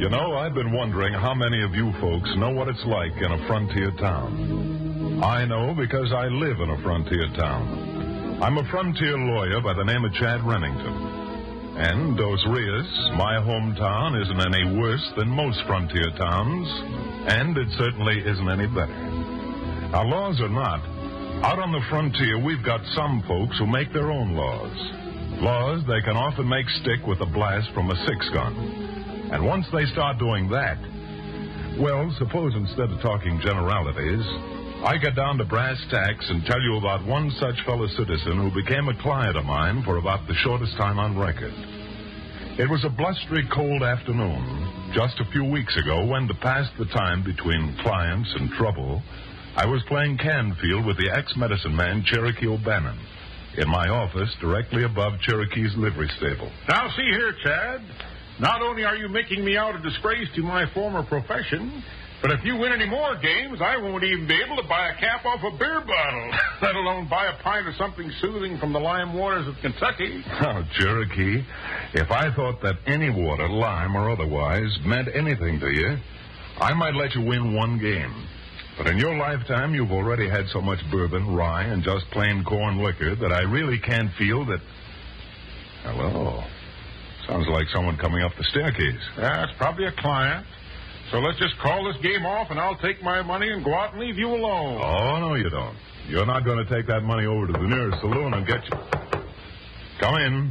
You know, I've been wondering how many of you folks know what it's like in a frontier town. I know because I live in a frontier town. I'm a frontier lawyer by the name of Chad Remington. And Dos Rios, my hometown, isn't any worse than most frontier towns, and it certainly isn't any better. Now, laws or not, out on the frontier, we've got some folks who make their own laws. Laws they can often make stick with a blast from a six-gun. And once they start doing that, well, suppose instead of talking generalities, I get down to brass tacks and tell you about one such fellow citizen who became a client of mine for about the shortest time on record. It was a blustery, cold afternoon just a few weeks ago when, to pass the time between clients and trouble, I was playing Canfield with the ex-medicine man Cherokee O'Bannon in my office directly above Cherokee's livery stable. Now, see here, Chad. Not only are you making me out a disgrace to my former profession, but if you win any more games, I won't even be able to buy a cap off a beer bottle, let alone buy a pint of something soothing from the lime waters of Kentucky. Oh, Cherokee, if I thought that any water, lime or otherwise, meant anything to you, I might let you win one game. But in your lifetime, you've already had so much bourbon, rye, and just plain corn liquor that I really can't feel that... Hello. Sounds like someone coming up the staircase. That's probably a client. So let's just call this game off, and I'll take my money and go out and leave you alone. Oh, no, you don't. You're not going to take that money over to the nearest saloon and get you... Come in.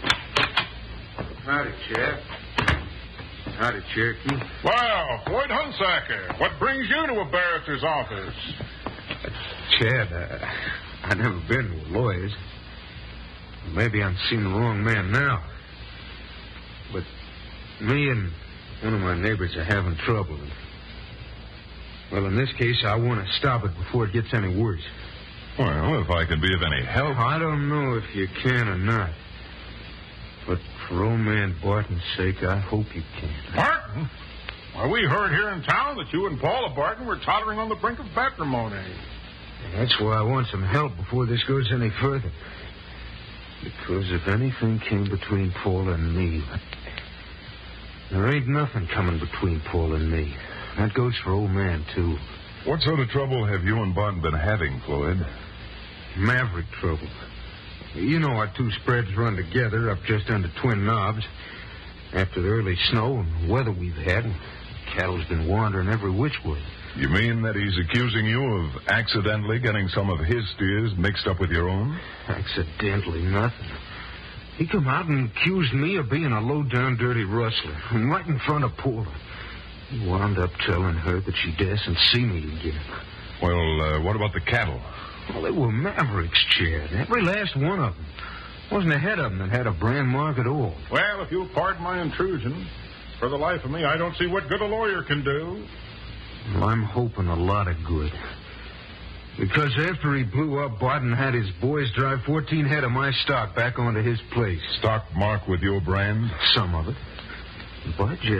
Howdy, Chad. Howdy, Cherokee. Well, Floyd Hunsaker, what brings you to a barrister's office? Chad, I've never been with lawyers. Maybe I'm seeing the wrong man now. But me and one of my neighbors are having trouble. Well, in this case, I want to stop it before it gets any worse. Well, if I can be of any help... I don't know if you can or not. But for old man Barton's sake, I hope you can. Barton? Well, we heard here in town that you and Paula Barton were tottering on the brink of matrimony. And that's why I want some help before this goes any further. Because if anything came between Paula and me... There ain't nothing coming between Paul and me. That goes for old man, too. What sort of trouble have you and Barton been having, Floyd? Maverick trouble. You know our two spreads run together up just under Twin Knobs. After the early snow and weather we've had, cattle's been wandering every which way. You mean that he's accusing you of accidentally getting some of his steers mixed up with your own? Accidentally, nothing. He come out and accused me of being a low-down, dirty rustler, and right in front of Paula. He wound up telling her that she daresn't see me again. Well, what about the cattle? Well, they were Mavericks, Chad. Every last one of them. Wasn't a head of them that had a brand mark at all. Well, if you'll pardon my intrusion, for the life of me, I don't see what good a lawyer can do. Well, I'm hoping a lot of good. Because after he blew up, Barton had his boys drive 14 head of my stock back onto his place. Stock marked with your brand? Some of it. But